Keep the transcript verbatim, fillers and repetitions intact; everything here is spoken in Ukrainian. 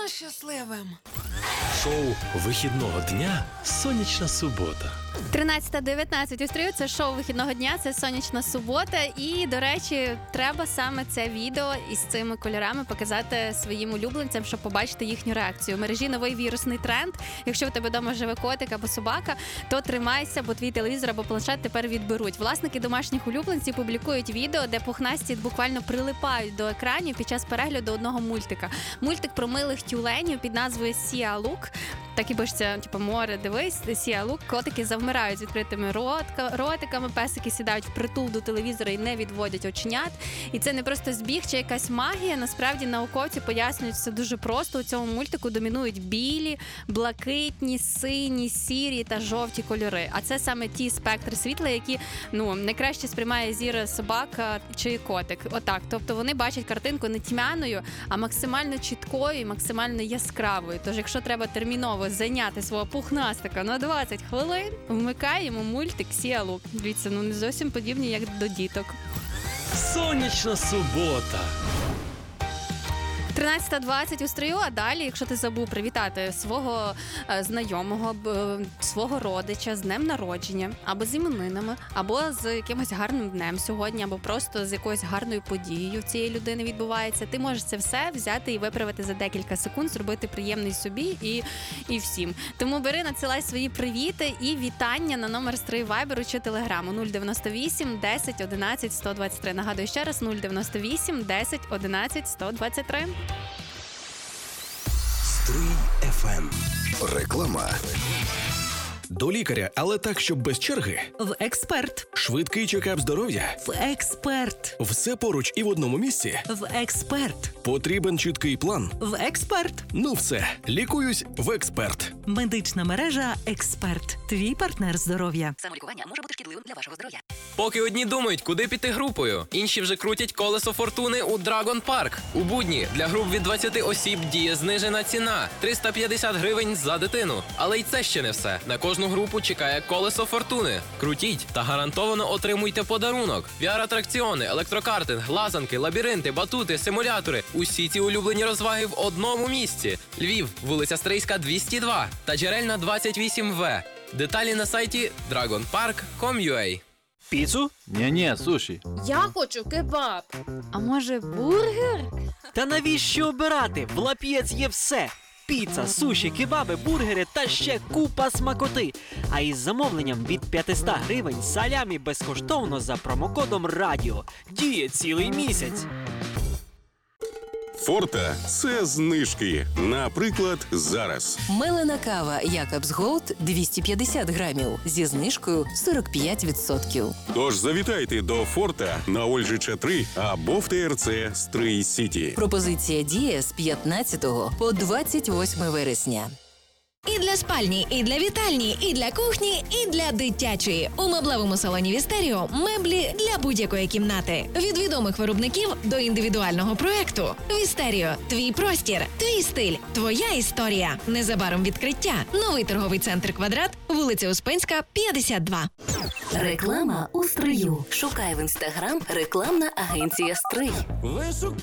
стала щасливим. Шоу вихідного дня «Сонячна субота». тринадцята дев'ятнадцять у стрію – це шоу вихідного дня, це сонячна субота. І, до речі, треба саме це відео із цими кольорами показати своїм улюбленцям, щоб побачити їхню реакцію. В мережі новий вірусний тренд. Якщо у тебе вдома живе котик або собака, то тримайся, бо твій телевізор або планшет тепер відберуть. Власники домашніх улюбленців публікують відео, де пухнасті буквально прилипають до екранів під час перегляду одного мультика. Мультик про милих тюленів під назвою «Сіа Лук». Так і пишеться, типу, море, дивись, Сіа Лук. Котики завмирають з відкритими ротка, ротиками, песики сідають впритул до телевізора і не відводять оченят. І це не просто збіг чи якась магія. Насправді науковці пояснюють все дуже просто. У цьому мультику домінують білі, блакитні, сині, сірі та жовті кольори. А це саме ті спектри світла, які, ну, найкраще сприймає зір собака чи котик. Отак. Тобто вони бачать картинку не тьмяною, а максимально чіткою і максимально яскравою. Тож, якщо треба терміново зайняти свого пухнастика на двадцять хвилин, вмикаємо мультик «Сіа Лук». Дивіться, ну не зовсім подібні, як до діток. «Сонячна субота». тринадцята двадцять у стрію, а далі, якщо ти забув привітати свого е, знайомого, е, свого родича з днем народження, або з іменинами, або з якимось гарним днем сьогодні, або просто з якоюсь гарною подією в цієї людини відбувається, ти можеш це все взяти і виправити за декілька секунд, зробити приємний собі і, і всім. Тому бери, надсилай свої привіти і вітання на номер Стрий Вайберу чи Телеграму нуль дев'яносто вісім десять одинадцять сто двадцять три. Нагадую ще раз, нуль дев'яносто вісім десять одинадцять сто двадцять три. Стрий еф ем. Реклама. До лікаря, але так, щоб без черги. В «Експерт». Швидкий чекап здоров'я. В «Експерт». Все поруч і в одному місці. В «Експерт». Потрібен чіткий план. В «Експерт». Ну все, лікуюсь в «Експерт». Медична мережа «Експерт». Твій партнер здоров'я. Самолікування може бути шкідливим для вашого здоров'я. Поки одні думають, куди піти групою, інші вже крутять колесо фортуни у Dragon Park. У будні для груп від двадцяти осіб діє знижена ціна – триста п'ятдесят гривень за дитину. Але й це ще не все. На кожну групу чекає колесо фортуни. Крутіть та гарантовано отримуйте подарунок. ві ар-атракціони, електрокартинг, лазанки, лабіринти, батути, симулятори – усі ці улюблені розваги в одному місці. Львів, вулиця Стрийська, двісті два та Джерельна, двадцять вісім ве. Деталі на сайті dragon park крапка ком крапка ю а. Піцу? Ні-ні, суші. Я хочу кебаб. А може бургер? Та навіщо обирати? В Лап'єц є все. Піца, суші, кебаби, бургери та ще купа смакоти. А із замовленням від п'ятсот гривень салямі безкоштовно за промокодом «Радіо». Діє цілий місяць. Форта – це знижки. Наприклад, зараз. Мелена кава Якобс Голд двісті п'ятдесят грамів зі знижкою сорок п'ять відсотків. Тож завітайте до Форта на Ольжича три або в те ер це Стрий Сіті. Пропозиція діє з п'ятнадцятого по двадцять восьме вересня. І для спальні, і для вітальні, і для кухні, і для дитячої. У меблевому салоні Вістеріо меблі для будь-якої кімнати. Від відомих виробників до індивідуального проекту. Вістеріо – твій простір, твій стиль, твоя історія. Незабаром відкриття. Новий торговий центр «Квадрат», вулиця Успенська, п'ятдесят два. Реклама у Стрию. Шукай в інстаграм рекламна агенція «Стрий». Ви шукаєте